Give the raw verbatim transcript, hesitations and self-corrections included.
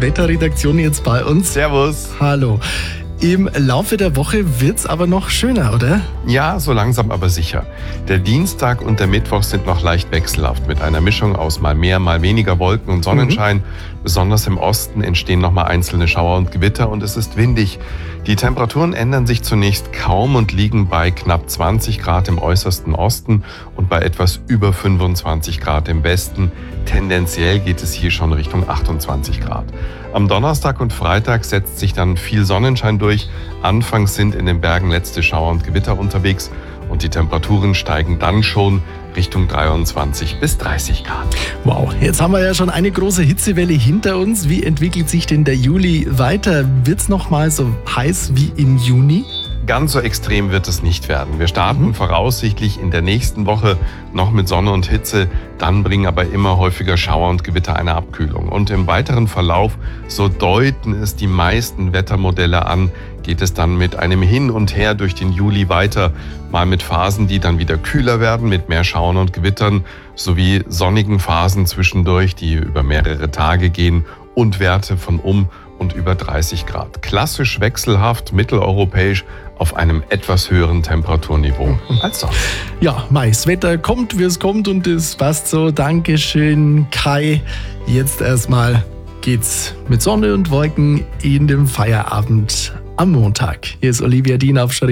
Wetterredaktion jetzt bei uns. Servus. Hallo. Im Laufe der Woche wird's aber noch schöner, oder? Ja, so langsam aber sicher. Der Dienstag und der Mittwoch sind noch leicht wechselhaft mit einer Mischung aus mal mehr, mal weniger Wolken und Sonnenschein. Mhm. Besonders im Osten entstehen noch mal einzelne Schauer und Gewitter und es ist windig. Die Temperaturen ändern sich zunächst kaum und liegen bei knapp zwanzig Grad im äußersten Osten und bei etwas über fünfundzwanzig Grad im Westen. Tendenziell geht es hier schon Richtung achtundzwanzig Grad. Am Donnerstag und Freitag setzt sich dann viel Sonnenschein durch. Anfangs sind in den Bergen letzte Schauer und Gewitter unterwegs und die Temperaturen steigen dann schon Richtung dreiundzwanzig bis dreißig Grad. Wow, jetzt haben wir ja schon eine große Hitzewelle hinter uns. Wie entwickelt sich denn der Juli weiter? Wird's noch mal so heiß wie im Juni? Ganz so extrem wird es nicht werden. Wir starten Mhm. voraussichtlich in der nächsten Woche noch mit Sonne und Hitze, dann bringen aber immer häufiger Schauer und Gewitter eine Abkühlung. Und im weiteren Verlauf, so deuten es die meisten Wettermodelle an, geht es dann mit einem Hin und Her durch den Juli weiter, mal mit Phasen, die dann wieder kühler werden, mit mehr Schauern und Gewittern, sowie sonnigen Phasen zwischendurch, die über mehrere Tage gehen und Werte von um und über dreißig Grad. Klassisch wechselhaft, mitteleuropäisch, auf einem etwas höheren Temperaturniveau als sonst. Ja, Mais, Wetter kommt, wie es kommt und es passt so. Dankeschön, Kai. Jetzt erstmal geht's mit Sonne und Wolken in den Feierabend am Montag. Hier ist Olivia Dien auf